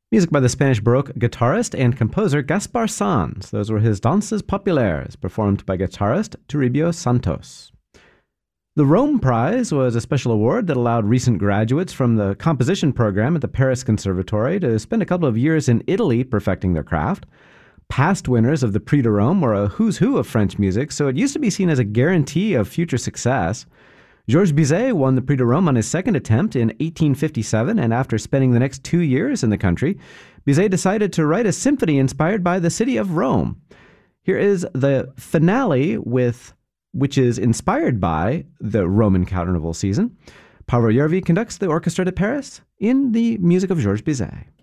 Music by the Spanish Baroque guitarist and composer Gaspar Sanz. Those were his Danses Populaires, performed by guitarist Toribio Santos. The Rome Prize was a special award that allowed recent graduates from the composition program at the Paris Conservatory to spend a couple of years in Italy perfecting their craft. Past winners of the Prix de Rome were a who's who of French music, so it used to be seen as a guarantee of future success. Georges Bizet won the Prix de Rome on his second attempt in 1857, and after spending the next 2 years in the country, Bizet decided to write a symphony inspired by the city of Rome. Here is the finale, which is inspired by the Roman carnival season. Paavo Järvi conducts the orchestra de Paris in the music of Georges Bizet.